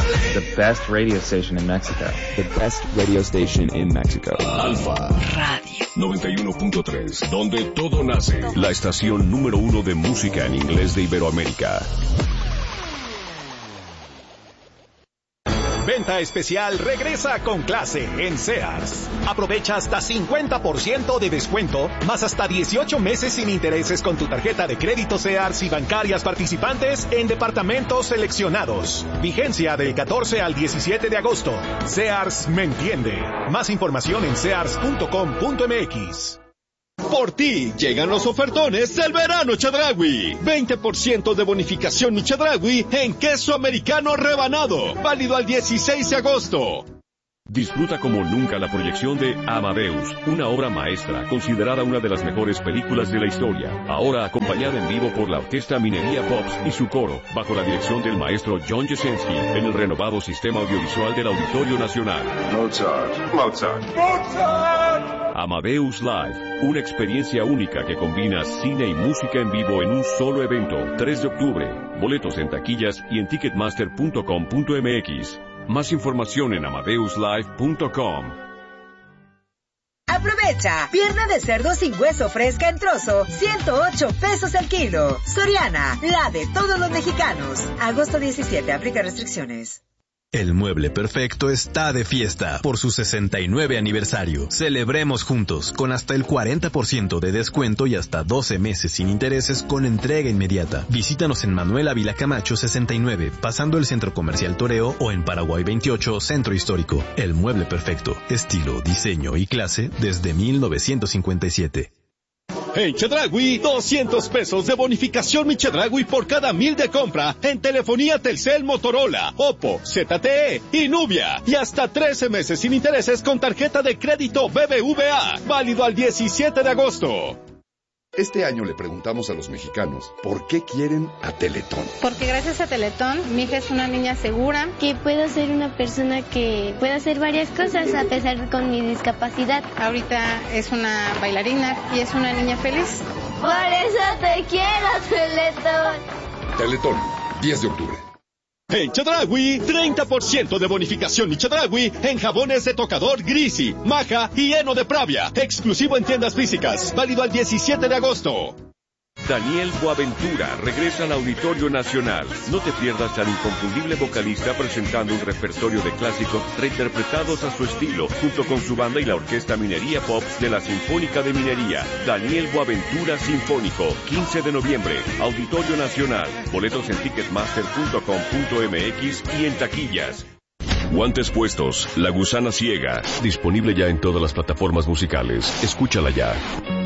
The best radio station in Mexico. The best radio station in Mexico. Alfa Radio 91.3, donde todo nace. La estación número 1 de música en inglés de Iberoamérica. Venta especial regresa con clase en Sears. Aprovecha hasta 50% de descuento, más hasta 18 meses sin intereses con tu tarjeta de crédito Sears y bancarias participantes en departamentos seleccionados. Vigencia del 14 al 17 de agosto. Sears me entiende. Más información en sears.com.mx. Por ti, llegan los ofertones del verano Chedraui. 20% de bonificación mi Chedraui en queso americano rebanado. Válido al 16 de agosto. Disfruta como nunca la proyección de Amadeus, una obra maestra considerada una de las mejores películas de la historia. Ahora acompañada en vivo por la Orquesta Minería Pops y su coro, bajo la dirección del maestro John Jesensky, en el renovado sistema audiovisual del Auditorio Nacional. Mozart, Mozart, Mozart. Amadeus Live, una experiencia única que combina cine y música en vivo en un solo evento. 3 de octubre. Boletos en taquillas y en ticketmaster.com.mx. Más información en amadeuslive.com. Aprovecha, pierna de cerdo sin hueso fresca en trozo, 108 pesos el kilo. Soriana, la de todos los mexicanos. Agosto 17, aplica restricciones. El Mueble Perfecto está de fiesta por su 69 aniversario. Celebremos juntos con hasta el 40% de descuento y hasta 12 meses sin intereses con entrega inmediata. Visítanos en Manuel Ávila Camacho 69, pasando el Centro Comercial Toreo, o en Paraguay 28, Centro Histórico. El Mueble Perfecto, estilo, diseño y clase desde 1957. En Chedraui, 200 pesos de bonificación mi Chedraui por cada 1,000 de compra en telefonía Telcel, Motorola, Oppo, ZTE y Nubia. Y hasta 13 meses sin intereses con tarjeta de crédito BBVA. Válido al 17 de agosto. Este año le preguntamos a los mexicanos por qué quieren a Teletón. Porque gracias a Teletón, mi hija es una niña segura. Que puedo ser una persona que pueda hacer varias cosas a pesar de con mi discapacidad. Ahorita es una bailarina y es una niña feliz. Por eso te quiero, Teletón. Teletón, 10 de octubre. En Chedraui, 30% de bonificación mi Chedraui en jabones de tocador Grisi, Maja y Heno de Pravia. Exclusivo en tiendas físicas. Válido al 17 de agosto. Daniel Boaventura regresa al Auditorio Nacional. No te pierdas al inconfundible vocalista presentando un repertorio de clásicos reinterpretados a su estilo, junto con su banda y la Orquesta Minería Pops de la Sinfónica de Minería. Daniel Boaventura Sinfónico, 15 de noviembre, Auditorio Nacional. Boletos en ticketmaster.com.mx y en taquillas. Guantes puestos, La Gusana Ciega, disponible ya en todas las plataformas musicales. Escúchala ya.